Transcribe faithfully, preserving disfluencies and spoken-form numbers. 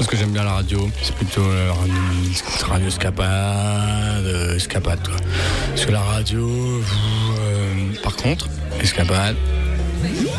Parce que j'aime bien la radio, c'est plutôt euh, radio escapade, euh, escapade quoi. Parce que la radio, euh, par contre, escapade.